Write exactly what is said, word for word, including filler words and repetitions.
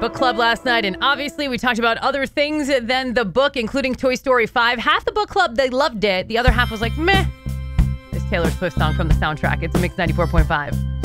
book club last night, and obviously we talked about other things than the book, including Toy Story five. Half the book club, they loved it. The other half was like, meh. This Taylor Swift song from the soundtrack. It's Mix ninety-four point five.